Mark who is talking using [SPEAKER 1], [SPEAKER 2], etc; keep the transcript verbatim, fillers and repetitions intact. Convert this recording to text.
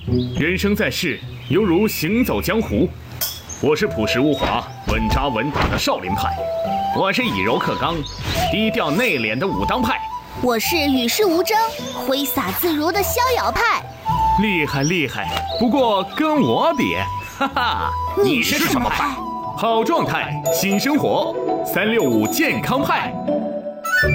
[SPEAKER 1] 人生在世，犹如行走江湖。我是朴实无华、稳扎稳打的少林派，
[SPEAKER 2] 我是以柔克刚、低调内敛的武当派，
[SPEAKER 3] 我是与世无争、挥洒自如的逍遥派。
[SPEAKER 1] 厉害厉害，不过跟我比，哈哈，
[SPEAKER 3] 你是什么派？
[SPEAKER 1] 好状态，新生活，三六五健康派。